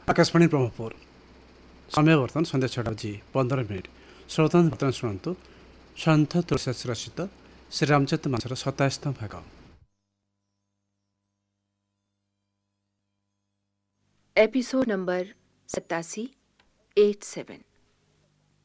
आकाशवाणी ब्रह्मपुर समय बर्तन सन्ध्या 6:15 श्रोता बर्तमान शुणु सन्थ तुलसीदास रचित श्रीरामचरित मानसर 27 भाग। Episode number 87 87।